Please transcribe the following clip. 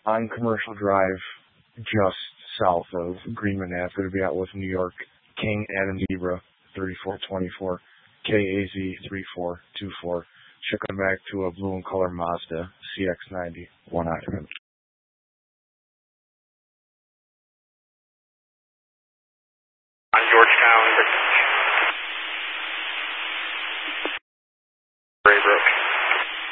on Commercial Drive, just south of Greenman Ave. Going to be out with New York King Adam Zebra 3424 KAZ 3424. Should come back to a blue and color Mazda CX-90 one occupant. On Georgetown, Braybrook.